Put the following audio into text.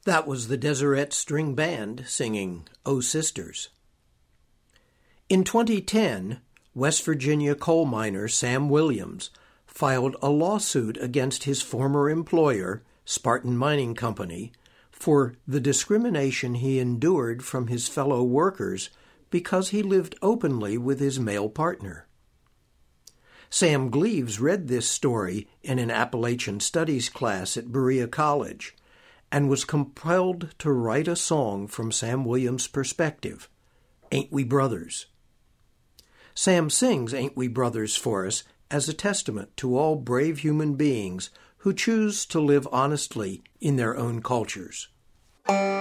That was the Deseret String Band singing "Oh Sisters." In 2010, West Virginia coal miner Sam Williams filed a lawsuit against his former employer, Spartan Mining Company, for the discrimination he endured from his fellow workers because he lived openly with his male partner. Sam Gleaves read this story in an Appalachian Studies class at Berea College and was compelled to write a song from Sam Williams' perspective, "Ain't We Brothers?" Sam sings "Ain't We Brothers" for us as a testament to all brave human beings who choose to live honestly in their own cultures.